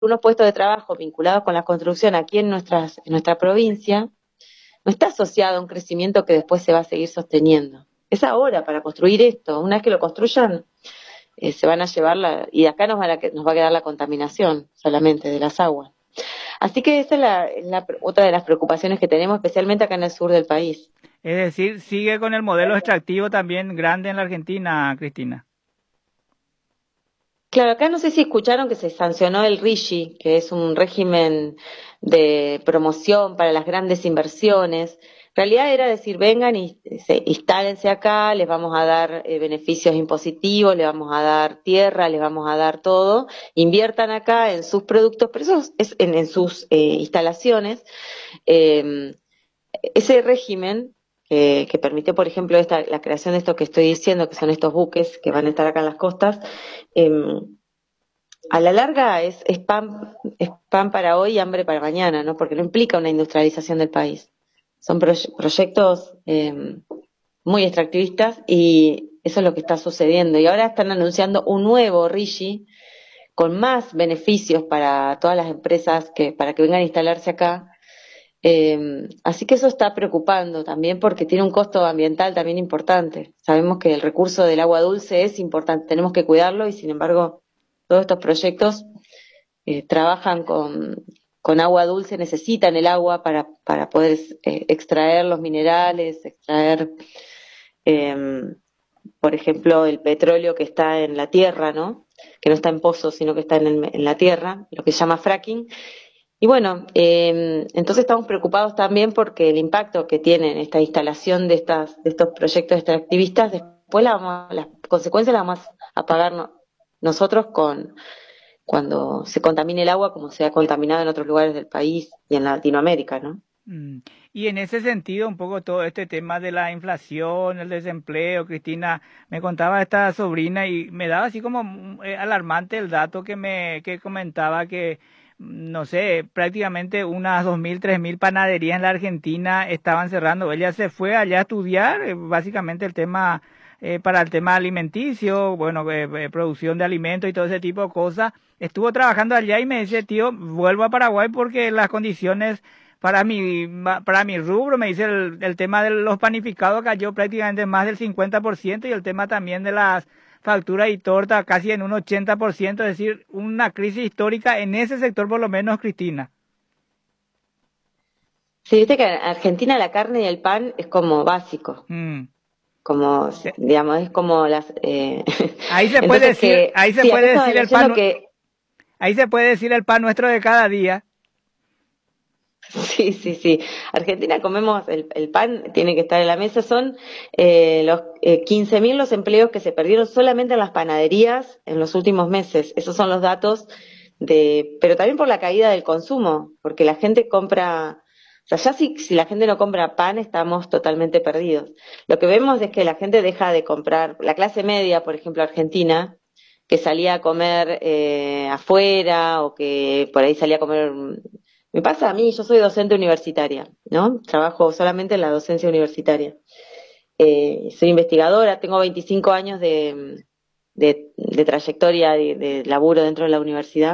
algunos puestos de trabajo vinculados con la construcción aquí en nuestra provincia, no está asociado a un crecimiento que después se va a seguir sosteniendo. Es ahora para construir esto. Una vez que lo construyan, se van a llevar y de acá nos va a quedar la contaminación solamente de las aguas. Así que esa es otra de las preocupaciones que tenemos, especialmente acá en el sur del país. Es decir, sigue con el modelo extractivo también grande en la Argentina, Cristina. Claro, acá no sé si escucharon que se sancionó el RIGI, que es un régimen de promoción para las grandes inversiones. En realidad era decir, vengan y instálense acá, les vamos a dar beneficios impositivos, les vamos a dar tierra, les vamos a dar todo, inviertan acá en sus productos, pero eso es en sus instalaciones. Eh, Ese régimen que permitió, por ejemplo, la creación de esto que estoy diciendo, que son estos buques que van a estar acá en las costas, eh, a la larga es pan para hoy y hambre para mañana, ¿no? Porque no implica una industrialización del país. Son proyectos muy extractivistas y eso es lo que está sucediendo. Y ahora están anunciando un nuevo RIGI con más beneficios para todas las empresas para que vengan a instalarse acá. Así que eso está preocupando también porque tiene un costo ambiental también importante. Sabemos que el recurso del agua dulce es importante, tenemos que cuidarlo y sin embargo todos estos proyectos trabajan con agua dulce, necesitan el agua para poder extraer los minerales, extraer, eh, por ejemplo, el petróleo que está en la tierra, ¿no? Que no está en pozos, sino que está en la tierra, lo que se llama fracking. Y bueno, entonces estamos preocupados también porque el impacto que tienen esta instalación de estos proyectos extractivistas, después las consecuencias las vamos a pagar nosotros cuando se contamine el agua como se ha contaminado en otros lugares del país y en Latinoamérica, ¿no? Mm. Y en ese sentido, un poco todo este tema de la inflación, el desempleo, Cristina, me contaba esta sobrina y me daba así como alarmante el dato que comentaba que, no sé, prácticamente unas 2.000, 3.000 panaderías en la Argentina estaban cerrando. Ella se fue allá a estudiar, básicamente el tema, para el tema alimenticio, bueno, producción de alimentos y todo ese tipo de cosas. Estuvo trabajando allá y me dice, tío, vuelvo a Paraguay porque las condiciones para mi rubro, me dice el tema de los panificados cayó prácticamente más del 50% y el tema también de las facturas y torta casi en un 80%, es decir, una crisis histórica en ese sector por lo menos, Cristina. Sí, viste que en Argentina la carne y el pan es como básico, Mm. como, Eh, digamos, es como Ahí se puede Entonces decir, que, sí, acá estaba leyendo que ahí se puede decir el pan nuestro de cada día. sí, sí, sí. Argentina comemos el pan, tiene que estar en la mesa. Son los 15.000 los empleos que se perdieron solamente en las panaderías en los últimos meses. Esos son los datos pero también por la caída del consumo, porque la gente compra, o sea, ya si la gente no compra pan, estamos totalmente perdidos. Lo que vemos es que la gente deja de comprar, la clase media, por ejemplo, argentina, que salía a comer afuera o que por ahí salía a comer. Me pasa a mí, yo soy docente universitaria, ¿no? Trabajo solamente en la docencia universitaria. Soy investigadora, tengo 25 años de trayectoria de laburo dentro de la universidad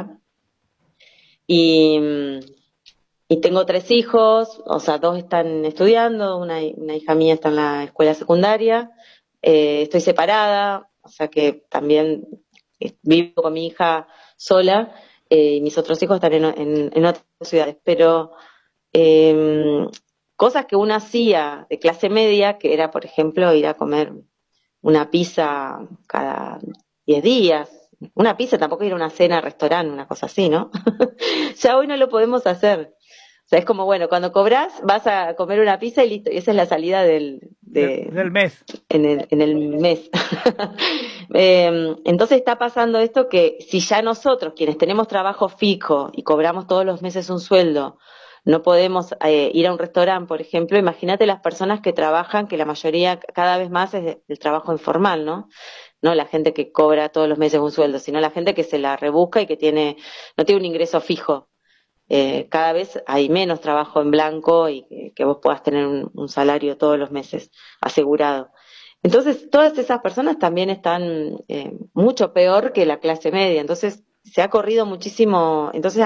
y, y tengo 3 hijos, o sea, 2 están estudiando, una hija mía está en la escuela secundaria, estoy separada, o sea que también vivo con mi hija sola y mis otros hijos están en otras ciudades, pero eh, cosas que uno hacía de clase media, que era, por ejemplo, ir a comer una pizza cada 10 días. Una pizza tampoco ir a una cena, restaurante, una cosa así, ¿no? Ya hoy no lo podemos hacer. O sea, es como, bueno, cuando cobras vas a comer una pizza y listo, y esa es la salida Del mes. en el mes. Entonces está pasando esto que si ya nosotros, quienes tenemos trabajo fijo y cobramos todos los meses un sueldo, no podemos ir a un restaurante, por ejemplo, imagínate las personas que trabajan, que la mayoría cada vez más es del trabajo informal, ¿no? No la gente que cobra todos los meses un sueldo, sino la gente que se la rebusca y que no tiene un ingreso fijo. Cada vez hay menos trabajo en blanco y que vos puedas tener un salario todos los meses asegurado. Entonces, todas esas personas también están mucho peor que la clase media. Entonces, se ha corrido muchísimo, entonces